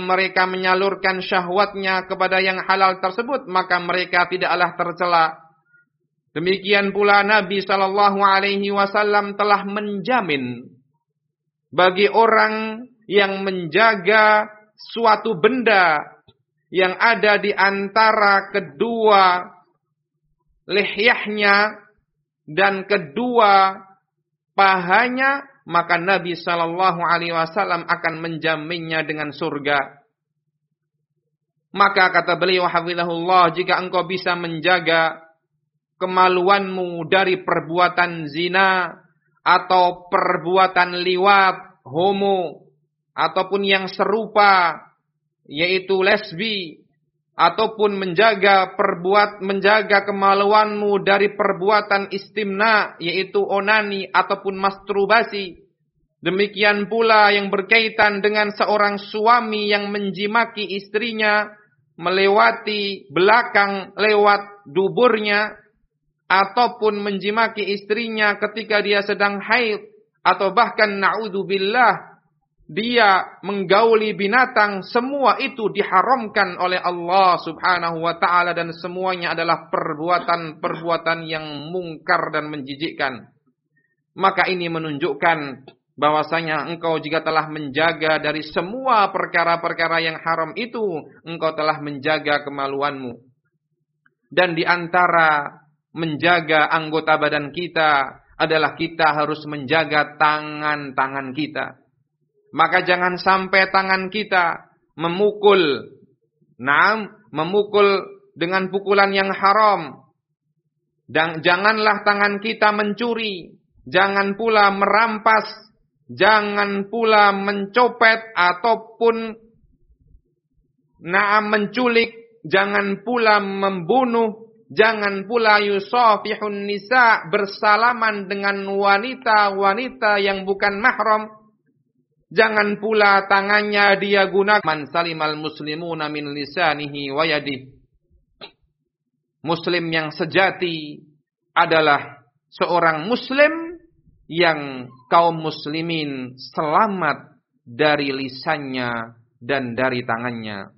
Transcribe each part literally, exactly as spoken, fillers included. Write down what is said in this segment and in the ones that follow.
mereka menyalurkan syahwatnya kepada yang halal tersebut, maka mereka tidaklah tercela. Demikian pula Nabi sallallahu alaihi wasallam telah menjamin bagi orang yang menjaga suatu benda yang ada di antara kedua lihyahnya dan kedua pahanya, maka Nabi sallallahu alaihi wasallam akan menjaminnya dengan surga. Maka kata beliau hafizahullah, jika engkau bisa menjaga kemaluanmu dari perbuatan zina atau perbuatan liwat, homo, ataupun yang serupa, yaitu lesbi, ataupun menjaga perbuat menjaga kemaluanmu dari perbuatan istimna, yaitu onani ataupun masturbasi. Demikian pula yang berkaitan dengan seorang suami yang menjimaki istrinya melewati belakang lewat duburnya, ataupun menjimaki istrinya ketika dia sedang haid, atau bahkan na'udzubillah dia menggauli binatang, semua itu diharamkan oleh Allah subhanahu wa ta'ala, dan semuanya adalah perbuatan-perbuatan yang mungkar dan menjijikkan. Maka ini menunjukkan bahwasanya engkau jika telah menjaga dari semua perkara-perkara yang haram itu, engkau telah menjaga kemaluanmu. Dan di antara menjaga anggota badan kita adalah kita harus menjaga tangan-tangan kita. Maka jangan sampai tangan kita memukul, naam, memukul dengan pukulan yang haram. Dan janganlah tangan kita mencuri, jangan pula merampas, jangan pula mencopet ataupun naam menculik, jangan pula membunuh, jangan pula yusafihun nisa, bersalaman dengan wanita-wanita yang bukan mahram. Jangan pula tangannya dia gunakan man salimal muslimuna min lisanihi wa yadihi. Muslim yang sejati adalah seorang muslim yang kaum muslimin selamat dari lisannya dan dari tangannya.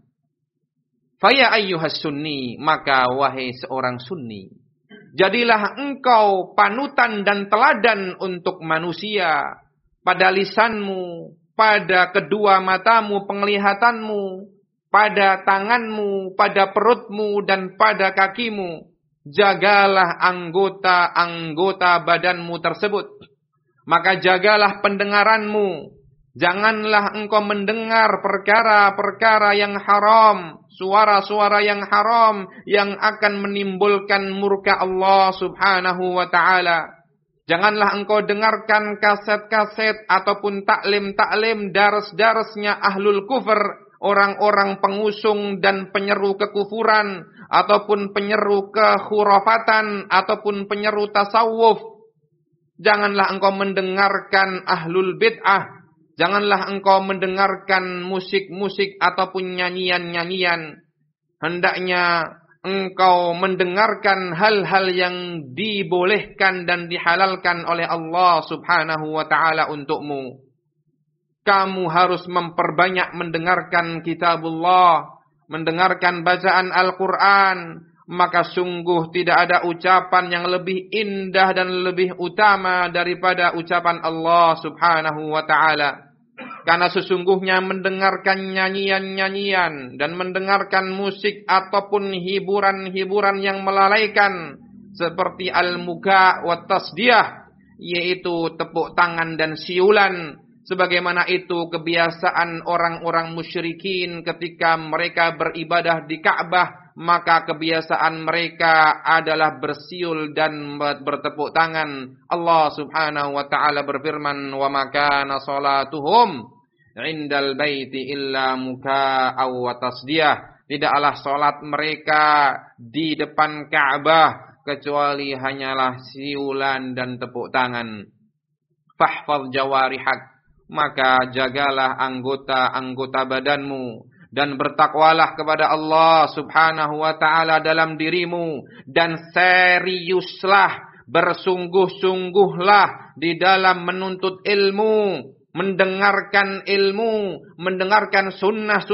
Faya ayyuhas sunni, maka wahai seorang sunni, jadilah engkau panutan dan teladan untuk manusia pada lisanmu, pada kedua matamu, penglihatanmu, pada tanganmu, pada perutmu, dan pada kakimu. Jagalah anggota-anggota badanmu tersebut. Maka jagalah pendengaranmu. Janganlah engkau mendengar perkara-perkara yang haram, suara-suara yang haram yang akan menimbulkan murka Allah subhanahu wa ta'ala. Janganlah engkau dengarkan kaset-kaset ataupun taklim-taklim daras-darasnya ahlul kufur, orang-orang pengusung dan penyeru kekufuran, ataupun penyeru kekhurafatan, ataupun penyeru tasawuf. Janganlah engkau mendengarkan ahlul bid'ah. Janganlah engkau mendengarkan musik-musik ataupun nyanyian-nyanyian. Hendaknya engkau mendengarkan hal-hal yang dibolehkan dan dihalalkan oleh Allah subhanahu wa ta'ala untukmu. Kamu harus memperbanyak mendengarkan kitabullah, mendengarkan bacaan Al-Quran. Maka sungguh tidak ada ucapan yang lebih indah dan lebih utama daripada ucapan Allah subhanahu wa ta'ala. Karena sesungguhnya mendengarkan nyanyian-nyanyian dan mendengarkan musik ataupun hiburan-hiburan yang melalaikan seperti al-muka wa tasdiyah, yaitu tepuk tangan dan siulan, sebagaimana itu kebiasaan orang-orang musyrikin ketika mereka beribadah di Ka'bah, maka kebiasaan mereka adalah bersiul dan bertepuk tangan. Allah subhanahu wa ta'ala berfirman, wa makana salatuhum indal baiti illa muka'aw wa tasdiyah. Tidaklah salat mereka di depan Ka'bah kecuali hanyalah siulan dan tepuk tangan. Fahfaz jawarihak, maka jagalah anggota-anggota badanmu dan bertakwalah kepada Allah subhanahu wa ta'ala dalam dirimu, dan seriuslah, bersungguh-sungguhlah di dalam menuntut ilmu, mendengarkan ilmu, mendengarkan sunnah